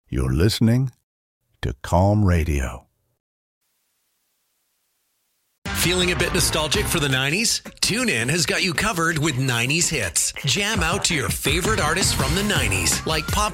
You're listening to Calm Radio. Feeling a bit nostalgic for the 90s? TuneIn has got you covered with 90s hits. Jam out to your favorite artists from the 90s, like pop